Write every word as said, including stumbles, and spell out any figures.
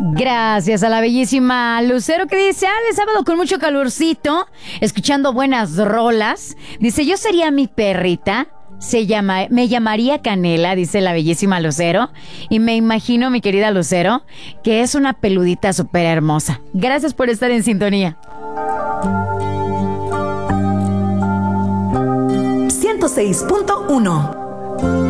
Gracias a la bellísima Lucero que dice, ah, el sábado con mucho calorcito, escuchando buenas rolas. Dice, yo sería mi perrita, se llama, me llamaría Canela, dice la bellísima Lucero. Y me imagino, mi querida Lucero, que es una peludita súper hermosa. Gracias por estar en sintonía. ciento seis punto uno